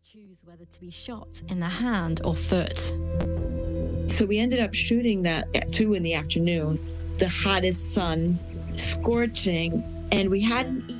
choose whether to be shot in the hand or foot. So we ended up shooting that at 2 in the afternoon, the hottest sun, scorching, and we hadn't